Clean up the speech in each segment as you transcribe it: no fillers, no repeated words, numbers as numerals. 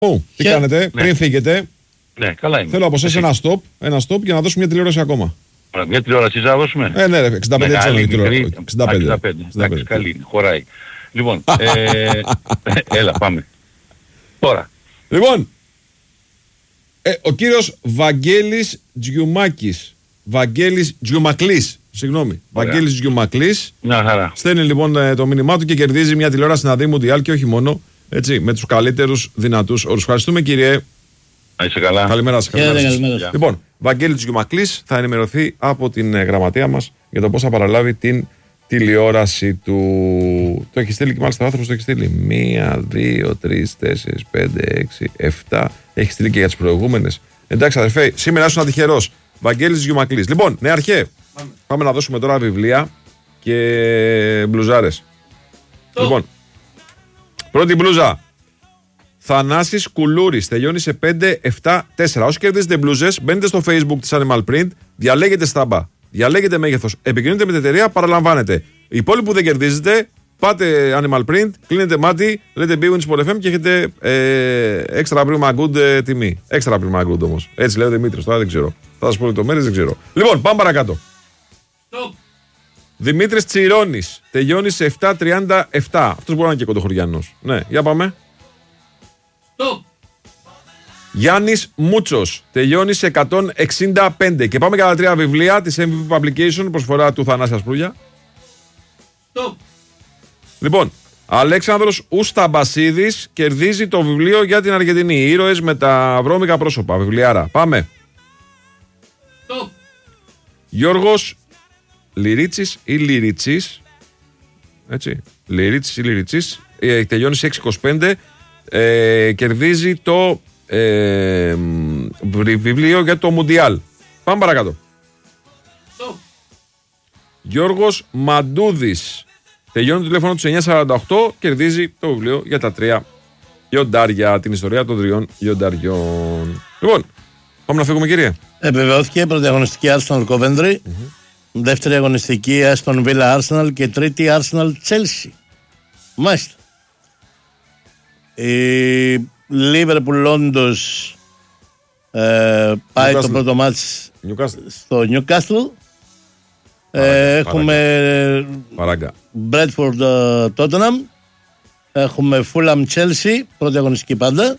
Τι κάνετε, ναι. Πριν φύγετε? Ναι, καλά είμαι. Θέλω από εσάς ένα stop για να δώσουμε μια τηλεόραση ακόμα. Μια τηλεόραση θα δώσουμε. Ναι, 65 μεγάλη, τηλεόραση. 65. Εντάξει, καλή είναι, χωράει. Λοιπόν, έλα πάμε. Τώρα. Λοιπόν, ο κύριος Βαγγέλης Τζιουμάκης. Βαγγέλης Τζιουμακλής. Συγγνώμη. Βαγγέλης Τζιουμακλής. Μια χαρά. Στέλνει λοιπόν το μήνυμά του και κερδίζει μια τηλεόραση να δει Μουντιάλ και όχι μόνο. Έτσι, με τους καλύτερους δυνατούς όρους. Ευχαριστούμε, κύριε. Να είσαι καλά. Καλημέρα σας. Λοιπόν, Βαγγέλη Τζιουμακλής θα ενημερωθεί από την γραμματεία μας για το πώς θα παραλάβει την τηλεόραση του. Το έχει στείλει και μάλιστα ο άνθρωπος το έχει στείλει. 1, 2, 3, 4, 5, 6, 7. Έχει στείλει και για τις προηγούμενες. Εντάξει, αδερφέ, σήμερα ήσουν τυχερός. Βαγγέλης Τζιουμακλής. Λοιπόν, αρχέ. Πάμε να δώσουμε τώρα βιβλία και μπλουζάρες. Λοιπόν, πρώτη μπλούζα. Θανάσης Κουλούρης. Τελειώνει σε 5-7-4. Όσοι κερδίζετε μπλούζες, μπαίνετε στο Facebook της Animal Print, διαλέγετε στάμπα, διαλέγετε μέγεθος, επικοινωνείτε με την εταιρεία, παραλαμβάνετε. Οι υπόλοιποι που δεν κερδίζετε, πάτε Animal Print, κλείνετε μάτι, λέτε Bwin Sport FM και έχετε extra prima good τιμή. Extra prima good όμως. Έτσι λέει ο Δημήτρης, τώρα δεν ξέρω. Θα σας πω λεπτομέρειες, δεν ξέρω. Λοιπόν, πάμε παρακάτω. Stop. Δημήτρης Τσιρώνης. Τελειώνει σε 7-37. Αυτός μπορεί να είναι και κοντοχωριανός. Ναι, για πάμε. Stop. Γιάννης Μούτσος. Τελειώνει σε 165. Και πάμε για τα 3 βιβλία της MVP Publication, προσφορά του Θανάση Ασπρούλια. Stop. Λοιπόν, Αλέξανδρος Ουσταμπασίδης κερδίζει το βιβλίο για την Αργεντινή. Ήρωες με τα βρώμικα πρόσωπα. Βιβλιάρα. Πάμε. Stop. Γιώργος Λυρίτσης ή Λυρίτσης. Έτσι. Λυρίτσης ή Λυρίτσης. Τελειώνει σε 625. Κερδίζει το βιβλίο για το Μουντιάλ. Πάμε παρακάτω. Stop. Γιώργος Μαντούδης. Τελειώνει το τηλέφωνο του 948. Κερδίζει το βιβλίο για τα 3 λιοντάρια. Την ιστορία των 3 λιονταριών. Λοιπόν, πάμε να φύγουμε, κύριε. Επιβεβαιώθηκε πρώτη αγωνιστική Arsenal Coventry. Δεύτερη αγωνιστική Aston Villa Arsenal και τρίτη Arsenal Chelsea. Μάλιστα. Η Liverpool όντως πάει το πρώτο μάτς στο Newcastle. Έχουμε Bradford Tottenham. Έχουμε Fulham Chelsea. Πρώτη αγωνιστική πάντα.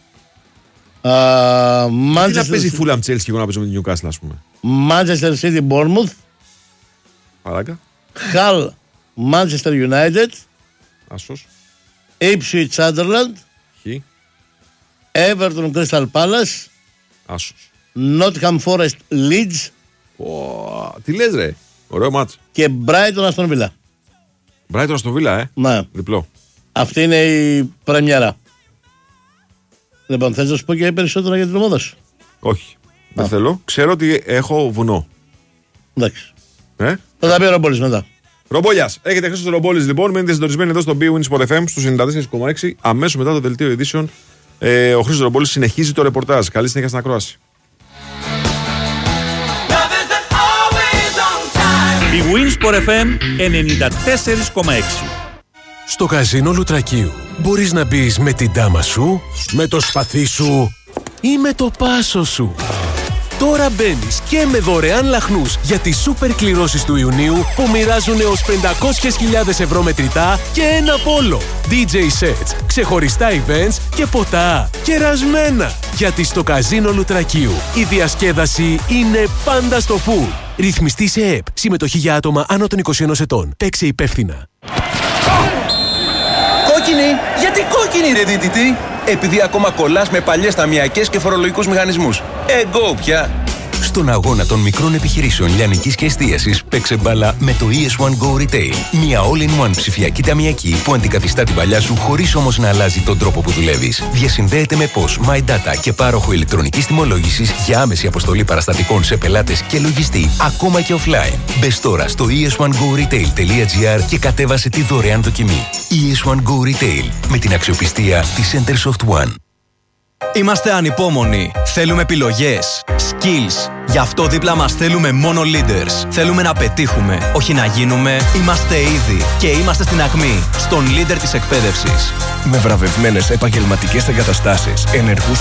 Τι να παίζει Fulham Chelsea και εγώ να παίζω με την Newcastle, ας πούμε. Manchester City Bournemouth. Παράκα. Hull Manchester United. Άσος. Ipswich Sunderland. Χ. Everton Crystal Palace. Άσος. Nottingham Forest Leeds. Τι λες, ρε. Ωραίο μάτς. Και Brighton Aston Villa. Brighton Aston Villa, Ναι. Διπλό. Αυτή είναι η πρεμιέρα. Λοιπόν, θες να σου πω και περισσότερα για την ομάδα σου? Όχι. Δεν θέλω. Ξέρω ότι έχω βουνό. Εντάξει. Θα τα πει ο Ρομπόλης μετά. Ρομπόλιας. Έχετε Χρήστος Ρομπόλης, λοιπόν. Μείνετε συντονισμένοι εδώ στο Bwin Sport FM στους 94,6. Αμέσως μετά το δελτίο ειδήσεων, ο Χρήστος Ρομπόλης συνεχίζει το ρεπορτάζ. Καλή συνέχεια στην ακρόαση. Bwin Sport FM 94,6. Στο καζίνο Λουτρακίου μπορείς να μπεις με την τάμα σου, με το σπαθί σου ή με το πάσο σου. Τώρα μπαίνεις και με δωρεάν λαχνούς για τις σούπερ κληρώσεις του Ιουνίου που μοιράζουν έως 500.000 ευρώ μετρητά και ένα πόλο. DJ sets, ξεχωριστά events και ποτά. Κερασμένα! Γιατί στο καζίνο Λουτρακίου η διασκέδαση είναι πάντα στο full. Ρυθμιστή σε ΕΕΠ. Συμμετοχή για άτομα άνω των 21 ετών. Παίξε υπεύθυνα. Κόκκινη! Γιατί κόκκινη, ρε δίτητη! Επειδή ακόμα κολλάς με παλιές ταμιακές και φορολογικούς μηχανισμούς. Εγώ πια! Στον αγώνα των μικρών επιχειρήσεων λιανικής και εστίασης παίξε μπάλα με το ES1 Go Retail. Μια all-in-one ψηφιακή ταμιακή που αντικαθιστά την παλιά σου χωρίς όμως να αλλάζει τον τρόπο που δουλεύεις. Διασυνδέεται με POS, My Data και πάροχο ηλεκτρονικής τιμολόγησης για άμεση αποστολή παραστατικών σε πελάτες και λογιστή, ακόμα και offline. Μπες τώρα στο es1goretail.gr και κατέβασε τη δωρεάν δοκιμή. ES1 Go Retail με την αξιοπιστία της Centersoft One. Είμαστε ανυπόμονοι. Θέλουμε επιλογές, skills, Γι' αυτό δίπλα μας θέλουμε μόνο leaders. Θέλουμε να πετύχουμε, όχι να γίνουμε. Είμαστε ήδη και είμαστε στην ακμή, στον leader της εκπαίδευσης. Με βραβευμένες επαγγελματικές εγκαταστάσεις, ενεργούς